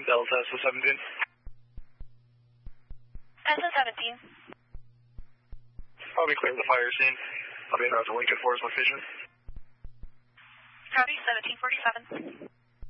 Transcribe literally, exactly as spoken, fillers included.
Delta S O seventeen. S O seventeen. I'll be clear of the fire scene. I'll be in route to Lincoln Forest location. Copy, seventeen forty-seven.